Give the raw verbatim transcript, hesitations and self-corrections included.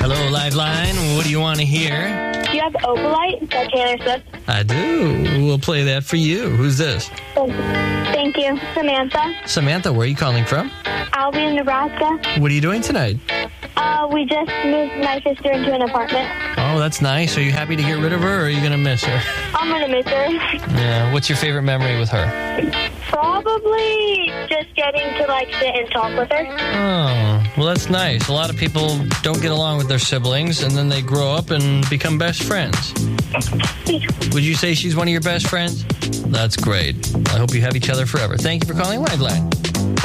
Hello, Liveline. What do you want to hear? Do you have Opalite by Taylor Swift? I do. We'll play that for you. Who's this? Thank you. Samantha. Samantha, where are you calling from? Albion, Nebraska. What are you doing tonight? Uh, we just moved my sister into an apartment. Oh, that's nice. Are you happy to get rid of her, or are you going to miss her? I'm going to miss her. Yeah. What's your favorite memory with her? Probably just getting to, like, sit and talk with her. Oh, well, that's nice. A lot of people don't get along with their siblings, and then they grow up and become best friends. Would you say she's one of your best friends? That's great. I hope you have each other forever. Thank you for calling Liveline.